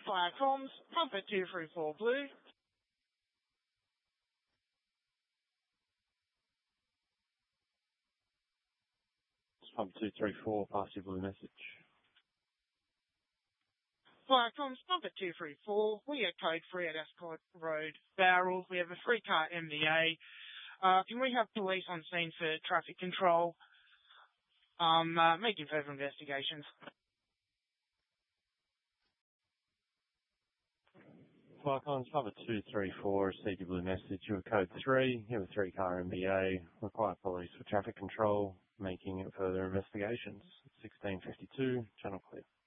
Fire comms, Pumper 234 Blue. Pumper 234, pass your blue message. Fire comms, Pumper 234, we are code 3 at Ascot Road, Bowral. We have a 3-car MVA. Can we have police on scene for traffic control? Making further investigations. Flycons, Pumper 234, received your blue message. You were code 3, you have a 3-car MBA, require police for traffic control, making it further investigations. 1652, channel clear.